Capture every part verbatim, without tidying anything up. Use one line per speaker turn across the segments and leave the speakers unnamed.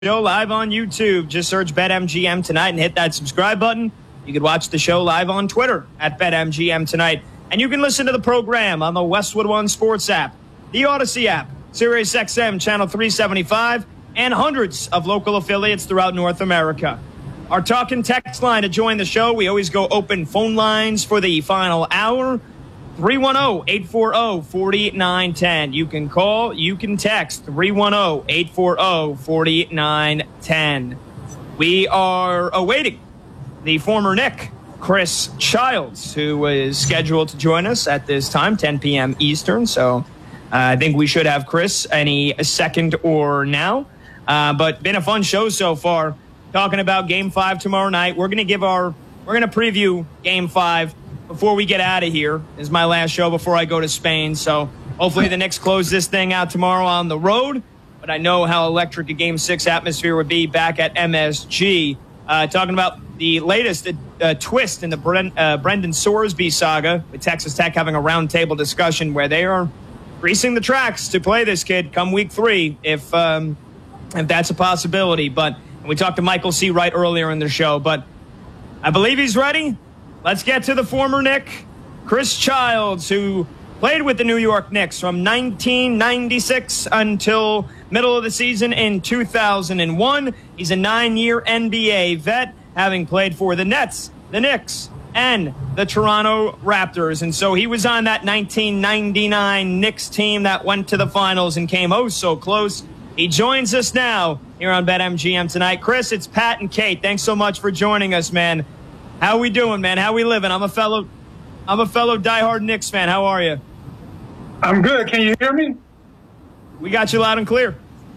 show live on YouTube. Just search BetMGM Tonight and hit that subscribe button. You can watch the show live on Twitter at BetMGM Tonight. And you can listen to the program on the Westwood One Sports app, the Odyssey app, Sirius X M Channel three seventy-five, and hundreds of local affiliates throughout North America. Our talk and text line to join the show. We always go open phone lines for the final hour. three one zero, eight four zero, four nine one zero. You can call, you can text three one zero, eight four zero, four nine one zero. We are awaiting the former Knick, Chris Childs, who is scheduled to join us at this time, ten p.m. Eastern. So uh, I think we should have Chris any second or now. Uh, but been a fun show so far. Talking about Game Five tomorrow night. We're going to give our, we're going to preview Game Five before we get out of here. This is my last show before I go to Spain. So hopefully the Knicks close this thing out tomorrow on the road. But I know how electric a Game Six atmosphere would be back at M S G. Uh, talking about the latest uh, twist in the Bren- uh, Brendan Sorsby saga, with Texas Tech having a roundtable discussion where they are greasing the tracks to play this kid come week three, if um, if that's a possibility. But we talked to Michael C. Wright earlier in the show, but I believe he's ready. Let's get to the former Knick, Chris Childs, who played with the New York Knicks from nineteen ninety-six until middle of the season in two thousand one. He's a nine-year N B A vet, having played for the Nets, the Knicks, and the Toronto Raptors. And so he was on that nineteen ninety-nine Knicks team that went to the finals and came oh so close. He joins us now here on BetMGM Tonight. Chris, it's Pat and Kate. Thanks so much for joining us, man. How we doing, man? How we living? I'm a fellow, I'm a fellow diehard Knicks fan. How are you?
I'm good. Can you hear me?
We got you loud and clear.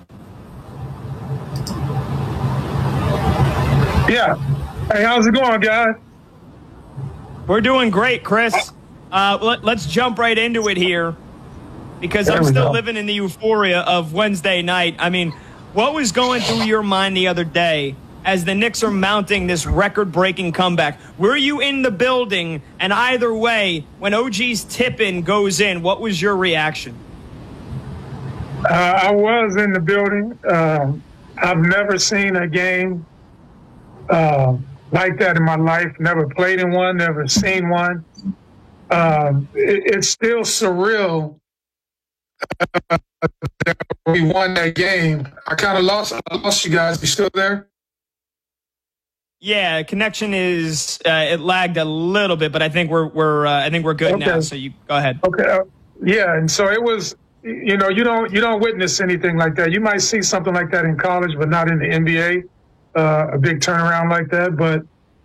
Yeah. Hey, how's it going, guys?
We're doing great, Chris. Uh, let, let's jump right into it here, because
There
I'm
we
still
go.
living in the euphoria of Wednesday night. I mean, what was going through your mind the other day as the Knicks are mounting this record-breaking comeback? Were you in the building? And either way, when O G's tip-in goes in, what was your reaction?
Uh, I was in the building. Um, I've never seen a game uh, like that in my life. Never played in one, never seen one. Um, it, it's still surreal uh, that we won that game. I kind of lost, I lost you guys. You still there?
Yeah, connection is uh, it lagged a little bit, but I think we're we're uh, I think we're good
Okay.
now. So you go ahead.
Okay. Uh, yeah, and so it was. You know, you don't you don't witness anything like that. You might see something like that in college, but not in the N B A. Uh, a big turnaround like that, but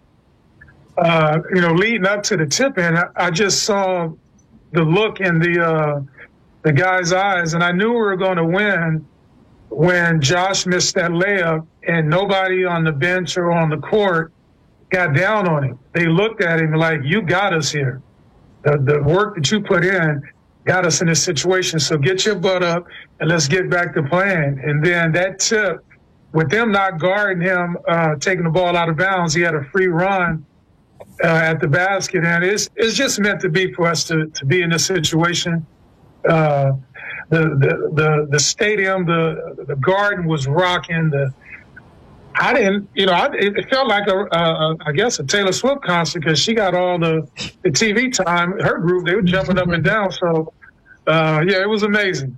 uh, you know, leading up to the tip-in, I, I just saw the look in the uh, the guy's eyes, and I knew we were going to win when Josh missed that layup, and nobody on the bench or on the court got down on him. They looked at him like, "You got us here. The the work that you put in got us in this situation. So get your butt up and let's get back to playing." And then that tip, with them not guarding him, uh, taking the ball out of bounds, he had a free run uh, at the basket. And it's it's just meant to be for us to, to be in this situation. Uh, the, the the the stadium, the the garden was rocking. The I didn't, you know, I, it felt like a, a, a, I guess a Taylor Swift concert, because she got all the, the T V time. Her group, they were jumping up and down. So, uh, yeah, it was amazing.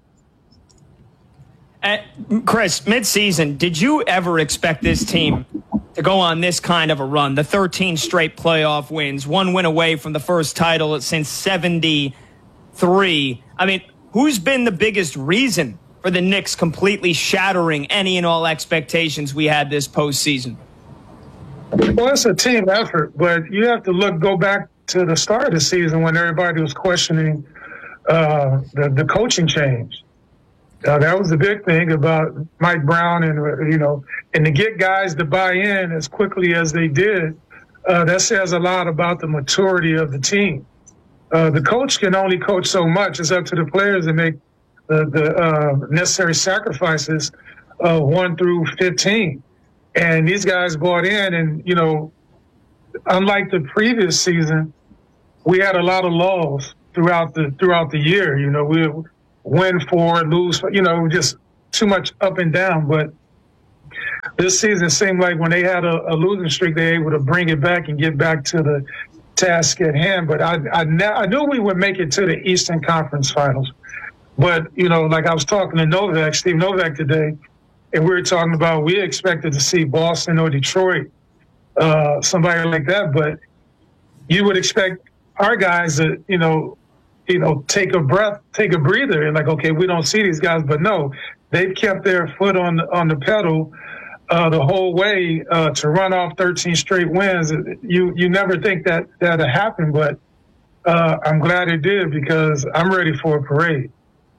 Uh, Chris, mid-season, did you ever expect this team to go on this kind of a run? The thirteen straight playoff wins, one win away from the first title since seventy-three. I mean, who's been the biggest reason for the Knicks completely shattering any and all expectations we had this postseason?
Well, it's a team effort, but you have to look, go back to the start of the season when everybody was questioning uh, the, the coaching change. Uh, that was the big thing about Mike Brown, and, you know, and to get guys to buy in as quickly as they did, uh, that says a lot about the maturity of the team. Uh, the coach can only coach so much. It's up to the players to make the, the uh, necessary sacrifices of one through fifteen. And these guys bought in, and, you know, unlike the previous season, we had a lot of lulls throughout the throughout the year. You know, we win four, lose, you know, just too much up and down. But this season seemed like when they had a, a losing streak, they were able to bring it back and get back to the task at hand. But I, I, I knew we would make it to the Eastern Conference Finals. But, you know, like I was talking to Novak, Steve Novak today, and we were talking about we expected to see Boston or Detroit, uh, somebody like that. But you would expect our guys to, you know, you know, take a breath, take a breather, and like, okay, we don't see these guys. But no, they've kept their foot on the, on the pedal uh, the whole way uh, to run off thirteen straight wins. You you never think that that'd happen, but uh, I'm glad it did because I'm ready for a parade.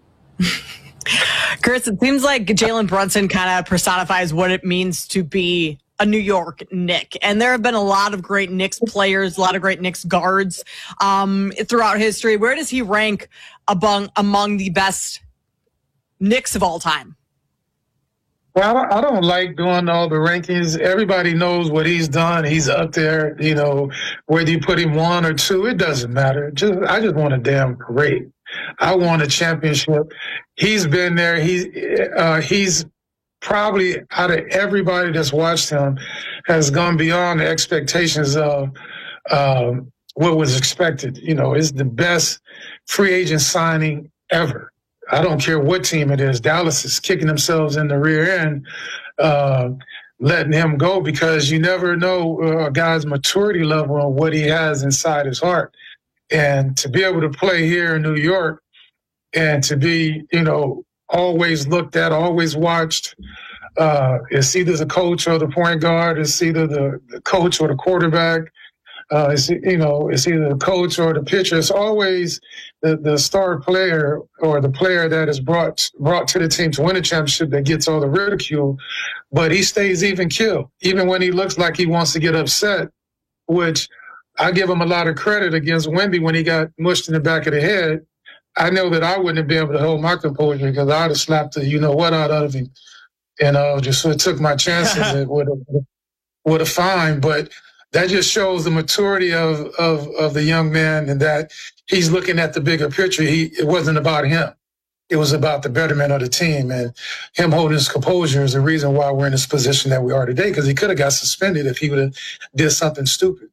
Chris, it seems like Jalen Brunson kind of personifies what it means to be a New York Knick. And there have been a lot of great Knicks players, a lot of great Knicks guards um, throughout history. Where does he rank among, among the best Knicks of all time?
Well, I don't like doing all the rankings. Everybody knows what he's done. He's up there, you know, whether you put him one or two, it doesn't matter. Just I just want a damn parade. I want a championship. He's been there. He's uh, he's probably out of everybody that's watched him has gone beyond the expectations of um, what was expected. You know, it's the best free agent signing ever. I don't care what team it is. Dallas is kicking themselves in the rear end, uh, letting him go because you never know a guy's maturity level and what he has inside his heart. And to be able to play here in New York and to be, you know, always looked at, always watched, uh, it's either the coach or the point guard, it's either the, the coach or the quarterback, uh, it's, you know, it's either the coach or the pitcher. It's always the, the star player or the player that is brought brought to the team to win a championship that gets all the ridicule, but he stays even keel, even when he looks like he wants to get upset, which I give him a lot of credit against Wemby when he got mushed in the back of the head. I know that I wouldn't have been able to hold my composure because I'd have slapped the you know what out of him, and uh, just sort of took my chances and would have would have fine. But that just shows the maturity of, of of the young man and that he's looking at the bigger picture. He it wasn't about him; it was about the betterment of the team, and him holding his composure is the reason why we're in this position that we are today. Because he could have got suspended if he would have did something stupid.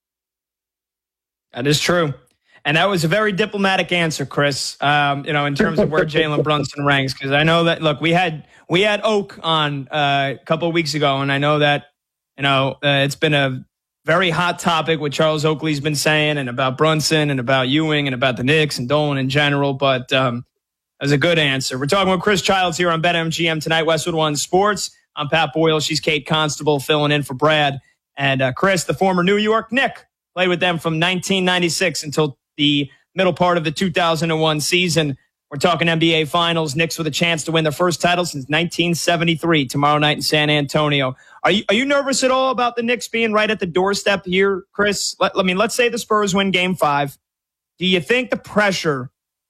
That is true. And that was a very diplomatic answer, Chris, um, you know, in terms of where Jalen Brunson ranks. Because I know that, look, we had we had Oak on uh, a couple of weeks ago, and I know that, you know, uh, it's been a very hot topic what Charles Oakley's been saying and about Brunson and about Ewing and about the Knicks and Dolan in general. But um, that was a good answer. We're talking with Chris Childs here on BetMGM tonight, Westwood One Sports. I'm Pat Boyle. She's Kate Constable filling in for Brad. And uh, Chris, the former New York Knick, played with them from nineteen ninety-six until the middle part of the two thousand one season. We're talking N B A Finals. Knicks with a chance to win their first title since nineteen seventy-three, tomorrow night in San Antonio. Are you are you nervous at all about the Knicks being right at the doorstep here, Chris? Let, I mean, let's say the Spurs win Game Five. Do you think the pressure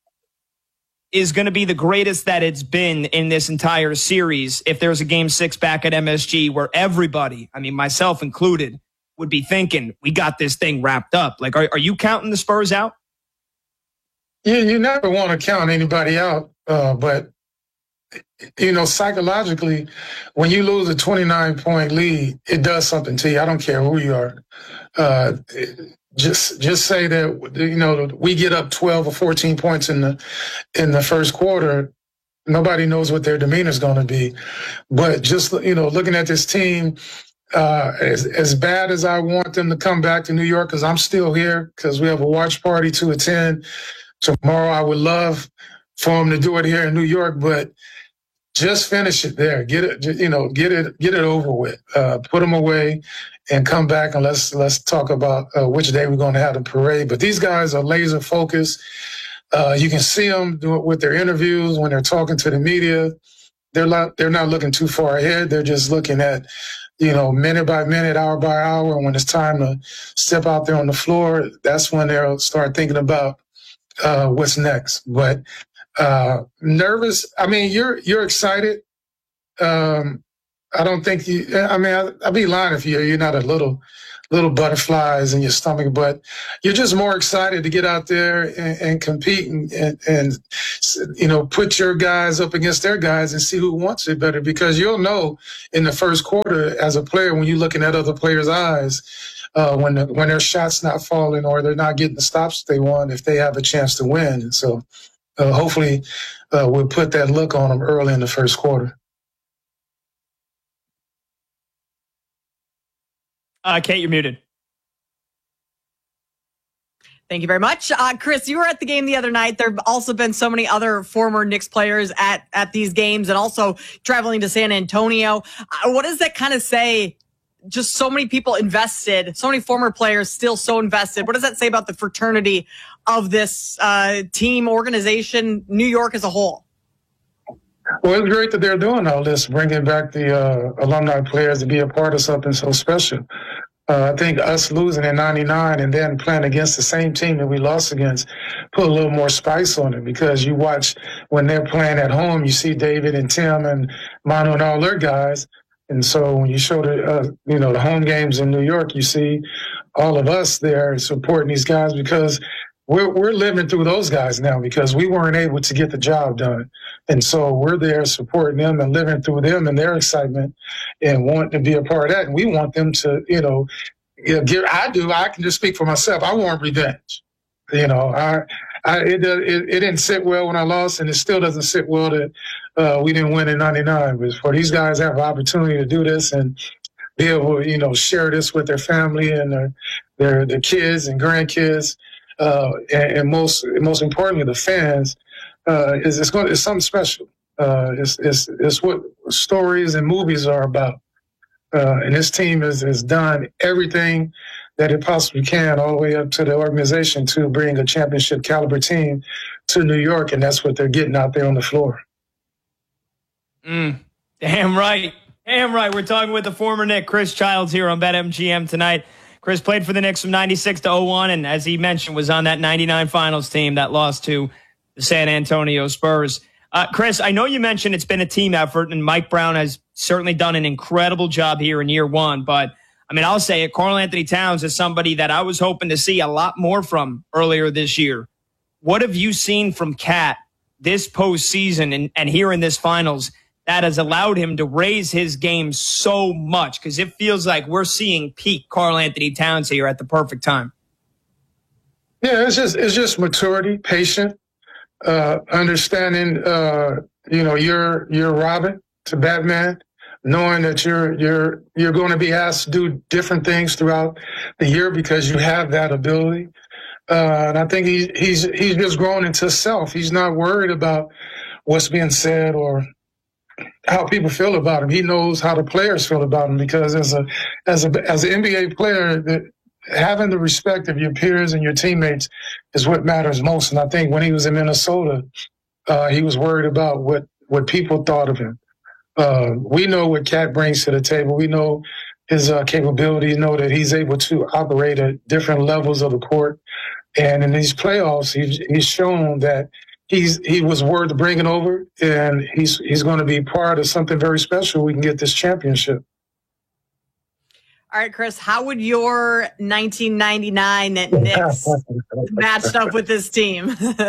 is going to be the greatest that it's been in this entire series if there's a Game Six back at M S G where everybody, I mean, myself included, would be thinking, we got this thing wrapped up? Like, are, are you counting the Spurs out?
Yeah, you never want to count anybody out, uh, but, you know, psychologically, when you lose a twenty-nine point lead, it does something to you. I don't care who you are. Uh, just just say that, you know, we get up twelve or fourteen points in the in the first quarter. Nobody knows what their demeanor is going to be. But just, you know, looking at this team, Uh, as, as bad as I want them to come back to New York, because I'm still here, because we have a watch party to attend tomorrow. I would love for them to do it here in New York, but just finish it there. Get it, you know, get it, get it over with. Uh, put them away and come back, and let's let's talk about uh, which day we're going to have the parade. But these guys are laser focused. Uh, you can see them do it with their interviews when they're talking to the media. They're not they're not looking too far ahead. They're just looking at, you know, minute by minute, hour by hour. When it's time to step out there on the floor, that's when they'll start thinking about uh, what's next. But uh, nervous. I mean, you're you're excited. Um, I don't think you. I mean, I, I'd be lying if you you're not a little little butterflies in your stomach, but you're just more excited to get out there and, and compete and, and and you know put your guys up against their guys and see who wants it better. Because you'll know in the first quarter as a player when you're looking at other players' eyes. Uh, when the, when their shots not falling or they're not getting the stops they want, if they have a chance to win. And so uh, hopefully uh, we'll put that look on them early in the first quarter.
Uh, Kate, you're muted.
Thank you very much. Uh, Chris, you were at the game the other night. There have also been so many other former Knicks players at, at these games and also traveling to San Antonio. Uh, what does that kind of say? Just so many people invested, so many former players still so invested. What does that say about the fraternity of this uh, team, organization, New York as a whole?
Well, it's great that they're doing all this, bringing back the uh, alumni players to be a part of something so special. Uh, I think us losing in ninety-nine and then playing against the same team that we lost against put a little more spice on it, because you watch when they're playing at home, you see David and Tim and Manu and all their guys. And so when you show the, uh, you know, the home games in New York, you see all of us there supporting these guys, because we're, we're living through those guys now, because we weren't able to get the job done. And so we're there supporting them and living through them and their excitement and wanting to be a part of that. And we want them to, you know, you know give, I do, I can just speak for myself. I want revenge. You know, I, I it, it, it didn't sit well when I lost, and it still doesn't sit well that uh, we didn't win in ninety-nine. But for these guys to have an opportunity to do this and be able to, you know, share this with their family and their their, their kids and grandkids, uh, and, and most most importantly, the fans, uh, is it's going it's something special. Uh, it's it's it's what stories and movies are about. Uh, and this team has, has done everything that it possibly can, all the way up to the organization, to bring a championship caliber team to New York, and that's what they're getting out there on the floor.
Mm, damn right. Damn right. We're talking with the former Knick, Chris Childs, here on BetMGM tonight. Chris played for the Knicks from ninety-six to oh one, and as he mentioned, was on that ninety-nine finals team that lost to the San Antonio Spurs. Uh, Chris, I know you mentioned it's been a team effort, and Mike Brown has certainly done an incredible job here in year one. But, I mean, I'll say it, Karl-Anthony Towns is somebody that I was hoping to see a lot more from earlier this year. What have you seen from Cat this postseason and, and here in this finals that has allowed him to raise his game so much? Because it feels like we're seeing peak Karl-Anthony Towns here at the perfect time.
Yeah, it's just it's just maturity, patient. Uh, understanding, uh, you know, you're you're Robin to Batman, knowing that you're you're you're going to be asked to do different things throughout the year because you have that ability. Uh, and I think he, he's he's just grown into self. He's not worried about what's being said or how people feel about him. He knows how the players feel about him, because as a as a as an N B A player, that having the respect of your peers and your teammates is what matters most. And I think when he was in Minnesota, uh, he was worried about what, what people thought of him. Uh, we know what Cat brings to the table. We know his uh, capabilities, know that he's able to operate at different levels of the court. And in these playoffs, he's, he's shown that he's he was worth bringing over, and he's he's going to be part of something very special. We can get this championship.
All right, Chris, how would your nineteen ninety-nine Knicks matched up with this team?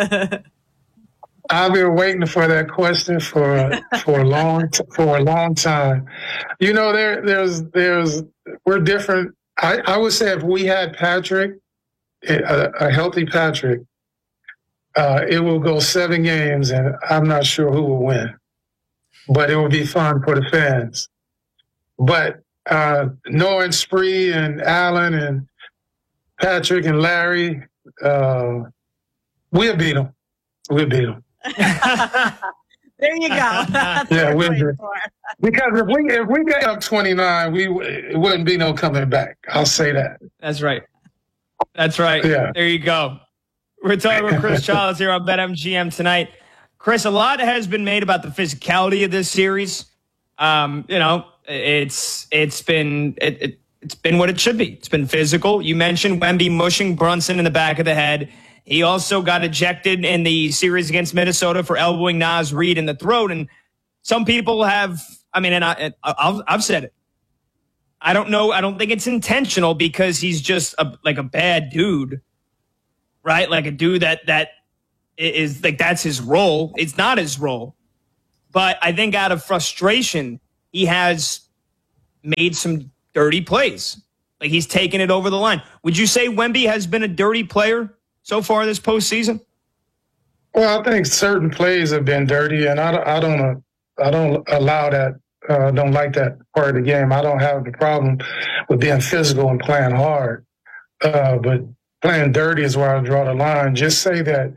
I've been waiting for that question for for a long for a long time. You know, there there's there's we're different. I, I would say if we had Patrick, a, a healthy Patrick, uh, it will go seven games, and I'm not sure who will win, but it will be fun for the fans. But Uh, knowing Spree and Allen and Patrick and Larry, uh, we'll beat them. We'll beat them.
There you go.
Yeah, we'll beat them. Because if we if we get up twenty-nine, we it wouldn't be no coming back. I'll say that.
That's right. That's right. Yeah. There you go. We're talking with Chris Childs here on BetMGM tonight. Chris, a lot has been made about the physicality of this series. Um, you know. It's it's been it, it, it's been what it should be. It's been physical. You mentioned Wemby mushing Brunson in the back of the head. He also got ejected in the series against Minnesota for elbowing Naz Reid in the throat. And some people have, I mean, and I, I've, I've said it. I don't know. I don't think it's intentional because he's just a, like a bad dude, right? Like a dude that, that is like, that's his role. It's not his role. But I think out of frustration, he has made some dirty plays. Like he's taken it over the line. Would you say Wemby has been a dirty player so far this postseason?
Well, I think certain plays have been dirty, and I, I don't I don't allow that. Uh, don't like that part of the game. I don't have the problem with being physical and playing hard, uh, but playing dirty is where I draw the line. Just say that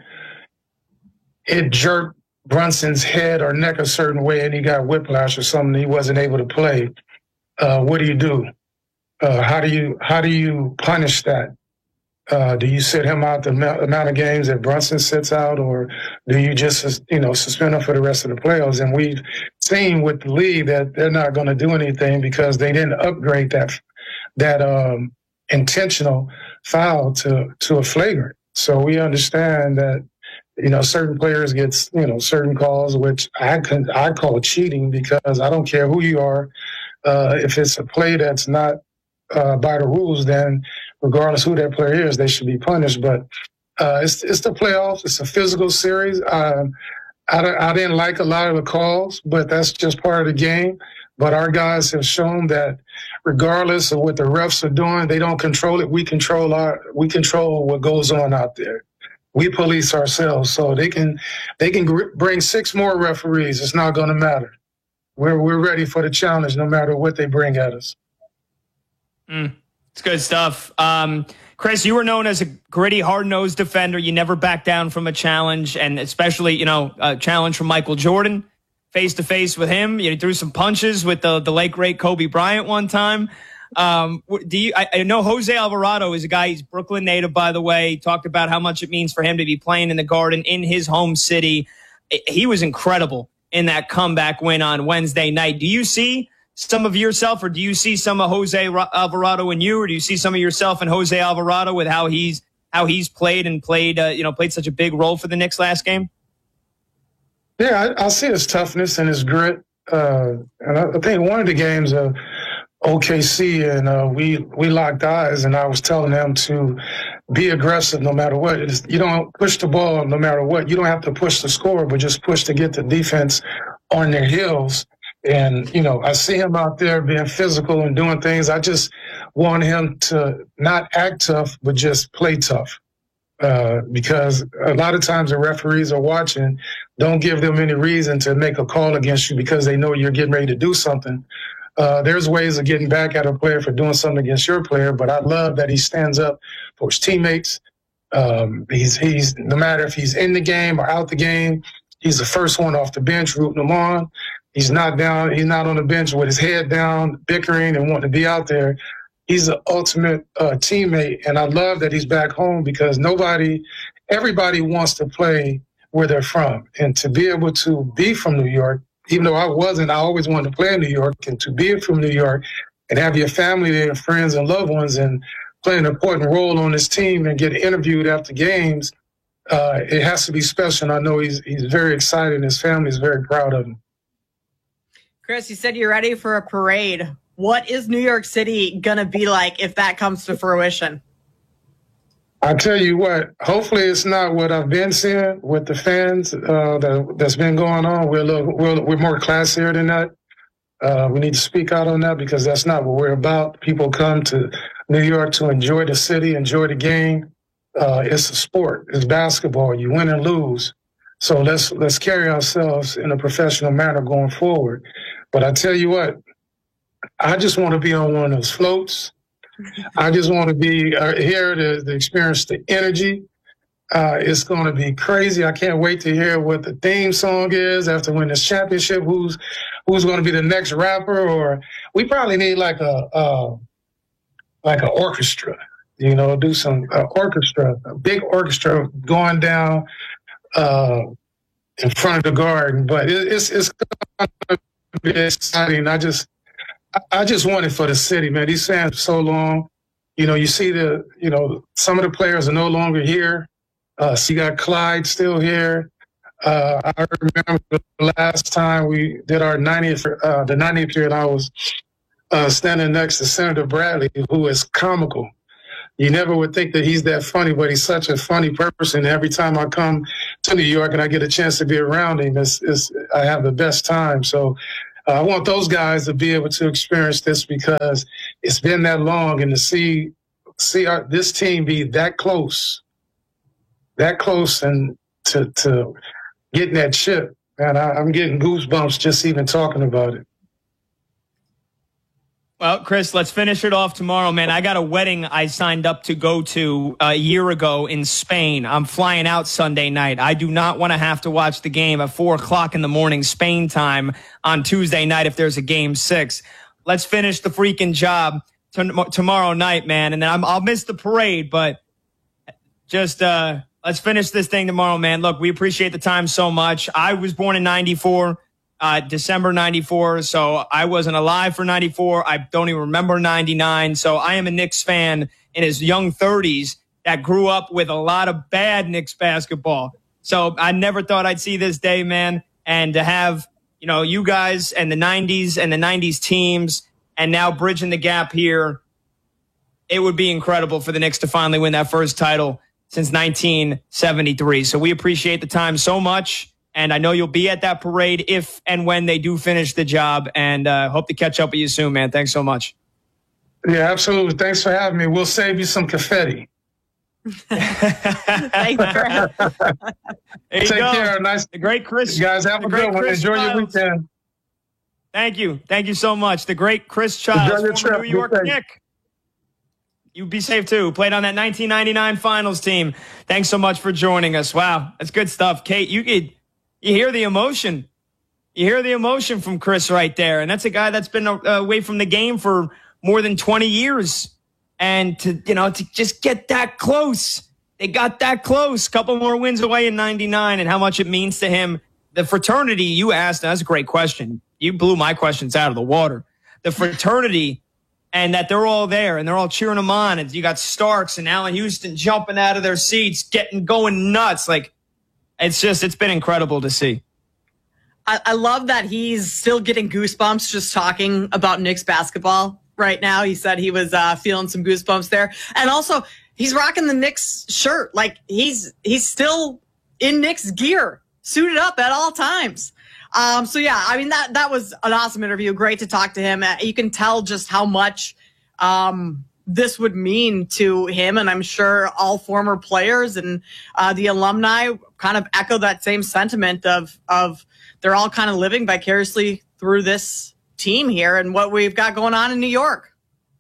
it jerked Brunson's head or neck a certain way, and he got whiplash or something. He wasn't able to play. Uh, what do you do? Uh, how do you how do you punish that? Uh, do you sit him out the amount of games that Brunson sits out, or do you just, you know, suspend him for the rest of the playoffs? And we've seen with the league that they're not going to do anything because they didn't upgrade that that um, intentional foul to to a flagrant. So we understand that, you know, certain players get, you know, certain calls, which I can I call cheating because I don't care who you are. Uh, if it's a play that's not uh, by the rules, then regardless who that player is, they should be punished. But uh, it's it's the playoffs. It's a physical series. Um, I, I didn't like a lot of the calls, but that's just part of the game. But our guys have shown that regardless of what the refs are doing, they don't control it. We control our we control what goes on out there. We police ourselves, so they can they can gr- bring six more referees. It's not going to matter. We're we're ready for the challenge, no matter what they bring at us.
Mm. It's good stuff. Um, Chris, you were known as a gritty, hard-nosed defender. You never backed down from a challenge, and especially, you know, a challenge from Michael Jordan, face-to-face with him. You threw some punches with the, the late, great Kobe Bryant one time. Um, do you? I, I know Jose Alvarado is a guy, he's Brooklyn native, by the way. He talked about how much it means for him to be playing in the Garden in his home city. He was incredible in that comeback win on Wednesday night. Do you see some of yourself, or do you see some of Jose Alvarado in you, or do you see some of yourself in Jose Alvarado with how he's how he's played and played, uh, you know, played such a big role for the Knicks last game?
Yeah, I, I see his toughness and his grit, uh, and I, I think one of the games of O K C, and uh, we we locked eyes, and I was telling them to be aggressive no matter what. It's, you don't push the ball no matter what. You don't have to push the score, but just push to get the defense on their heels. And, you know, I see him out there being physical and doing things. I just want him to not act tough, but just play tough. Uh, because a lot of times the referees are watching. Don't give them any reason to make a call against you because they know you're getting ready to do something. Uh, there's ways of getting back at a player for doing something against your player, but I love that he stands up for his teammates. Um, he's, he's, no matter if he's in the game or out the game, he's the first one off the bench rooting them on. He's not down. He's not on the bench with his head down, bickering and wanting to be out there. He's the ultimate uh, teammate, and I love that he's back home because nobody, everybody wants to play where they're from, and to be able to be from New York, even though I wasn't, I always wanted to play in New York, and to be from New York and have your family there, friends and loved ones, and play an important role on this team and get interviewed after games, uh, it has to be special. And I know he's he's very excited, and his family is very proud of him.
Chris, you said you're ready for a parade. What is New York City going to be like if that comes to fruition?
I tell you what, hopefully it's not what I've been seeing with the fans uh, that, that's been going on. We're, a little, we're, we're more classier than that. Uh, we need to speak out on that because that's not what we're about. People come to New York to enjoy the city, enjoy the game. Uh, it's a sport. It's basketball. You win and lose. So let's let's carry ourselves in a professional manner going forward. But I tell you what, I just want to be on one of those floats. I just want to be uh, here to, to experience the energy. Uh, it's going to be crazy. I can't wait to hear what the theme song is after winning this championship. Who's who's going to be the next rapper? Or we probably need like a uh, like an orchestra. You know, do some uh, orchestra, a big orchestra going down uh, in front of the Garden. But it, it's it's going to be exciting. I just. I just want it for the city, man. These fans for so long. You know, you see the, you know, some of the players are no longer here. Uh, so you got Clyde still here. Uh, I remember the last time we did our ninetieth, uh, the ninetieth year, and I was uh, standing next to Senator Bradley, who is comical. You never would think that he's that funny, but he's such a funny person. Every time I come to New York and I get a chance to be around him, it's, it's, I have the best time. So uh, I want those guys to be able to experience this because it's been that long, and to see see our, this team be that close, that close, and to to getting that chip, man, I, I'm getting goosebumps just even talking about it.
Well, Chris, let's finish it off tomorrow, man. I got a wedding I signed up to go to a year ago in Spain. I'm flying out Sunday night. I do not want to have to watch the game at four o'clock in the morning Spain time on Tuesday night if there's a game six. Let's finish the freaking job t- tomorrow night, man. And then I'm, I'll miss the parade, but just uh, let's finish this thing tomorrow, man. Look, we appreciate the time so much. I was born in ninety-four. Uh, December ninety-four, so I wasn't alive for ninety-four. I don't even remember ninety-nine. So I am a Knicks fan in his young thirties that grew up with a lot of bad Knicks basketball. So I never thought I'd see this day, man. And to have, you know, you guys and the nineties and the nineties teams and now bridging the gap here, it would be incredible for the Knicks to finally win that first title since nineteen seventy-three. So we appreciate the time so much. And I know you'll be at that parade if and when they do finish the job. And uh, hope to catch up with you soon, man. Thanks so much.
Yeah, absolutely. Thanks for having me. We'll save you some confetti.
Thanks, Chris.
There you
Take
go.
care. Nice.
The great Chris.
You guys have
the
a
great
good one.
Chris
Enjoy
Childs.
your weekend.
Thank you. Thank you so much. The great Chris Childs,
Enjoy your
former
trip.
New York
Be safe.
Knick. You be safe too. Played on that nineteen ninety-nine finals team. Thanks so much for joining us. Wow, that's good stuff. Kate, you could, you hear the emotion. You hear the emotion from Chris right there. And that's a guy that's been uh, away from the game for more than twenty years. And to, you know, to just get that close. They got that close. Couple more wins away in ninety-nine, and how much it means to him. The fraternity you asked, that's a great question. You blew my questions out of the water. The fraternity, and that they're all there and they're all cheering him on. And you got Starks and Allen Houston jumping out of their seats, getting going nuts. Like, it's just, it's been incredible to see.
I, I love that he's still getting goosebumps just talking about Knicks basketball right now. He said he was uh, feeling some goosebumps there. And also, he's rocking the Knicks shirt. Like, he's he's still in Knicks gear, suited up at all times. Um, so, yeah, I mean, that that was an awesome interview. Great to talk to him. Uh, you can tell just how much um, this would mean to him. And I'm sure all former players and uh, the alumni kind of echo that same sentiment of of they're all kind of living vicariously through this team here and what we've got going on in New York.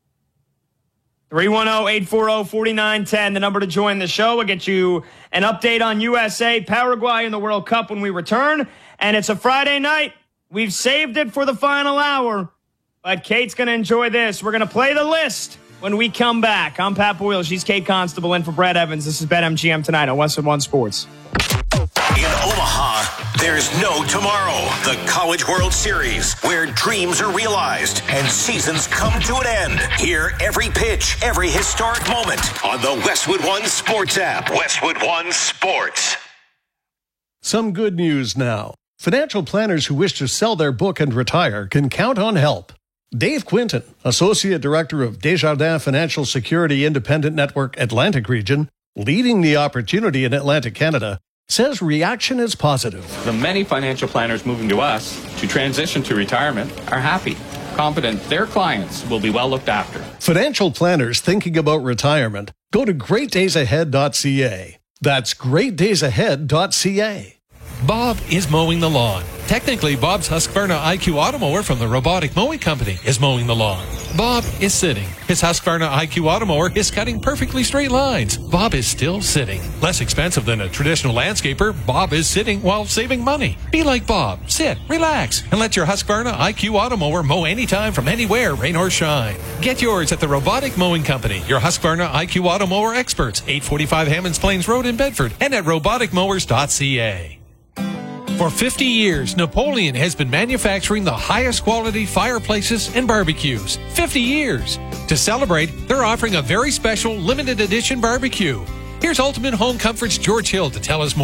three one zero, eight four zero, four nine one zero, the number to join the show. We'll get you an update on U S A, Paraguay in the World Cup when we return. And it's a Friday night. We've saved it for the final hour. But Kate's going to enjoy this. We're going to play the list when we come back. I'm Pat Boyle. She's Kate Constable in for Brett Evans. This is BetMGM tonight on Westwood One Sports.
In Omaha, there's no tomorrow. The College World Series, where dreams are realized and seasons come to an end. Hear every pitch, every historic moment on the Westwood One Sports app. Westwood One Sports.
Some good news now. Financial planners who wish to sell their book and retire can count on help. Dave Quinton, Associate Director of Desjardins Financial Security Independent Network Atlantic Region, leading the opportunity in Atlantic Canada, says reaction is positive.
The many financial planners moving to us to transition to retirement are happy, confident their clients will be well looked after.
Financial planners thinking about retirement, go to great days ahead dot c a. That's great days ahead dot c a.
Bob is mowing the lawn. Technically, Bob's Husqvarna I Q Automower from the Robotic Mowing Company is mowing the lawn. Bob is sitting. His Husqvarna I Q Automower is cutting perfectly straight lines. Bob is still sitting. Less expensive than a traditional landscaper, Bob is sitting while saving money. Be like Bob. Sit, relax, and let your Husqvarna I Q Automower mow anytime from anywhere, rain or shine. Get yours at the Robotic Mowing Company, your Husqvarna I Q Automower experts, eight forty-five Hammonds Plains Road in Bedford, and at robotic mowers dot c a. For fifty years, Napoleon has been manufacturing the highest quality fireplaces and barbecues. fifty years. To celebrate, they're offering a very special limited edition barbecue. Here's Ultimate Home Comfort's George Hill to tell us more.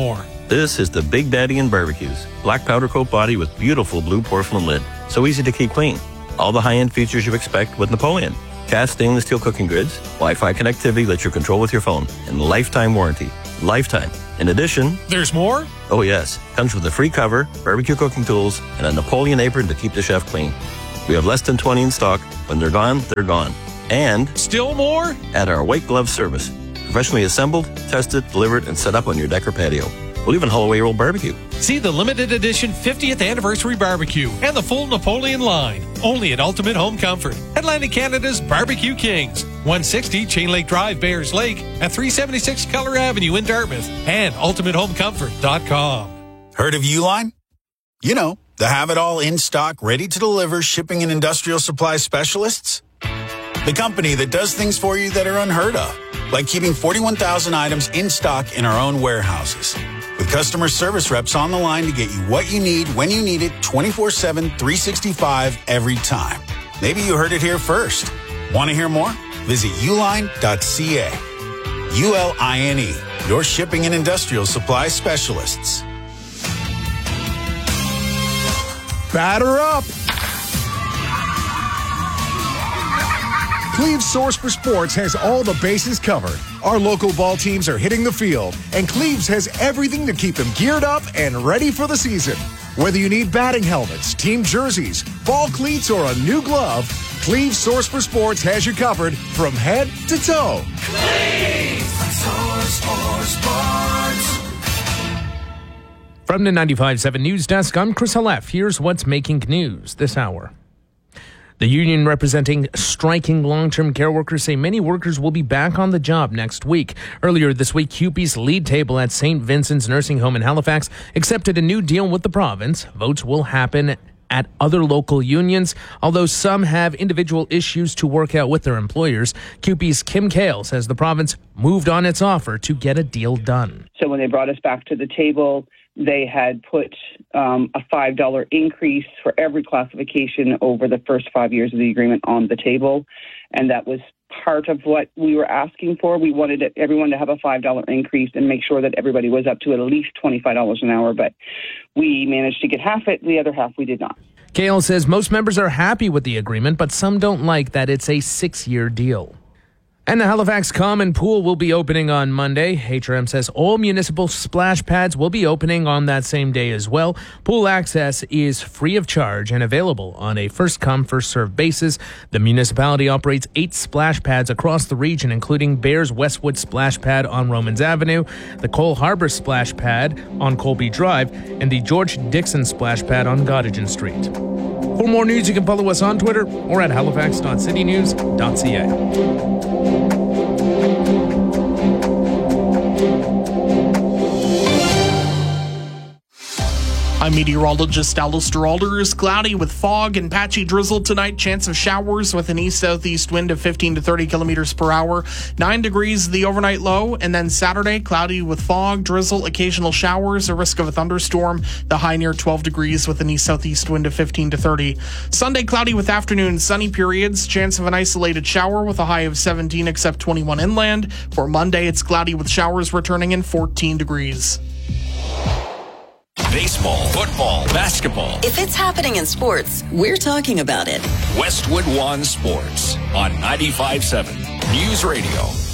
This is the Big Daddy in Barbecues. Black powder coat body with beautiful blue porcelain lid. So easy to keep clean. All the high-end features you expect with Napoleon. Cast stainless steel cooking grids, Wi-Fi connectivity lets you control with your phone, and lifetime warranty. Lifetime. In addition...
There's more?
Oh yes. Comes with a free cover, barbecue cooking tools, and a Napoleon apron to keep the chef clean. We have less than twenty in stock. When they're gone, they're gone. And...
Still more?
At our white glove service. Professionally assembled, tested, delivered, and set up on your deck or patio. We'll even haul away your old barbecue.
See the limited edition fiftieth anniversary barbecue and the full Napoleon line. Only at Ultimate Home Comfort. Atlantic Canada's Barbecue Kings. one sixty Chain Lake Drive, Bayers Lake. At three seventy-six Keller Avenue in Dartmouth. And ultimate home comfort dot com.
Heard of Uline? You know, the have-it-all in-stock, ready-to-deliver shipping and industrial supply specialists. The company that does things for you that are unheard of. Like keeping forty-one thousand items in stock in our own warehouses. With customer service reps on the line to get you what you need when you need it twenty-four seven, three sixty-five every time. Maybe you heard it here first. Want to hear more? Visit uline dot c a. U L I N E, your shipping and industrial supply specialists.
Batter up! Cleve's Source for Sports has all the bases covered. Our local ball teams are hitting the field, and Cleve's has everything to keep them geared up and ready for the season. Whether you need batting helmets, team jerseys, ball cleats, or a new glove, Cleve's Source for Sports has you covered from head to toe.
Cleve's Source for Sports.
From the ninety-five point seven News Desk, I'm Chris Halef. Here's what's making news this hour. The union representing striking long-term care workers say many workers will be back on the job next week. Earlier this week, C U P E's lead table at Saint Vincent's Nursing Home in Halifax accepted a new deal with the province. Votes will happen at other local unions, although some have individual issues to work out with their employers. C U P E's Kim Kale says the province moved on its offer to get a deal done.
So when they brought us back to the table, they had put um, a five dollar increase for every classification over the first five years of the agreement on the table. And that was part of what we were asking for. We wanted everyone to have a five dollar increase and make sure that everybody was up to at least twenty-five dollars an hour. But we managed to get half it. The other half we did not.
Kale says most members are happy with the agreement, but some don't like that it's a six-year deal. And the Halifax Common Pool will be opening on Monday. H R M says all municipal splash pads will be opening on that same day as well. Pool access is free of charge and available on a first-come, first-served basis. The municipality operates eight splash pads across the region, including Bears Westwood Splash Pad on Romans Avenue, the Cole Harbour Splash Pad on Colby Drive, and the George Dixon Splash Pad on Gottingen Street. For more news, you can follow us on Twitter or at halifax dot city news dot c a.
I'm meteorologist Alistair Alders. Cloudy with fog and patchy drizzle tonight. Chance of showers with an east-southeast wind of fifteen to thirty kilometers per hour. nine degrees the overnight low. And then Saturday, cloudy with fog, drizzle, occasional showers, a risk of a thunderstorm. The high near twelve degrees with an east-southeast wind of fifteen to thirty. Sunday, cloudy with afternoon sunny periods. Chance of an isolated shower with a high of seventeen except twenty-one inland. For Monday, it's cloudy with showers returning in fourteen degrees.
Baseball, football, basketball.
If it's happening in sports, we're talking about it.
Westwood One Sports on ninety-five point seven News Radio.